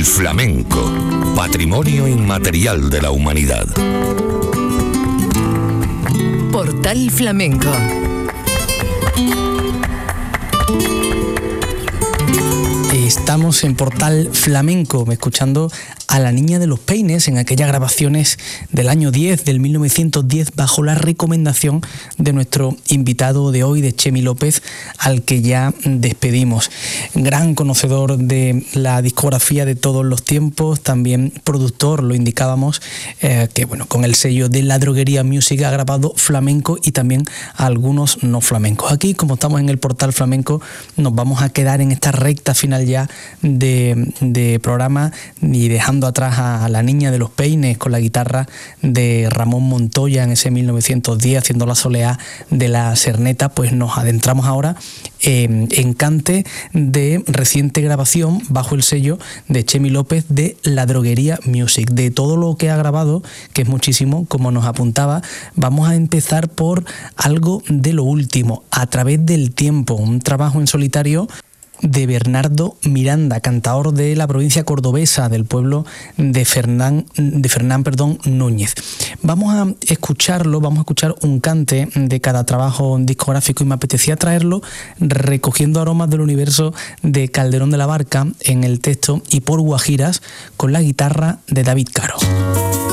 El flamenco, patrimonio inmaterial de la humanidad. Portal Flamenco. Estamos en Portal Flamenco, escuchando a La Niña de los Peines en aquellas grabaciones del año 10, del 1910, bajo la recomendación de nuestro invitado de hoy, de Chemi López, al que ya despedimos. Gran conocedor de la discografía de todos los tiempos, también productor, lo indicábamos, que bueno, con el sello de La Droguería Music ha grabado flamenco y también algunos no flamencos. Aquí, como estamos en el Portal Flamenco, nos vamos a quedar en esta recta final ya de programa y dejando atrás a La Niña de los Peines con la guitarra de Ramón Montoya en ese 1910 haciendo la soleá de la Serneta. Pues nos adentramos ahora en cante de reciente grabación bajo el sello de Chemi López de La Droguería Music. De todo lo que ha grabado, que es muchísimo, como nos apuntaba, vamos a empezar por algo de lo último, A través del tiempo, un trabajo en solitario de Miranda, cantaor de la provincia cordobesa, del pueblo de Fernán Núñez. Vamos a escuchar un cante de cada trabajo discográfico y me apetecía traerlo recogiendo aromas del universo de Calderón de la Barca en el texto y por guajiras con la guitarra de David Caro.